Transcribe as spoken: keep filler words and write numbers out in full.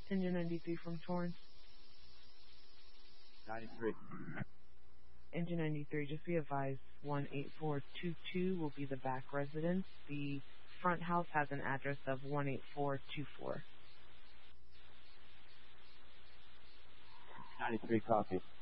Engine ninety-three from Torrance. ninety-three. Engine ninety-three, just be advised, one eight four two two will be the back residence. The front house has an address of one eight four two four. ninety-three, copy.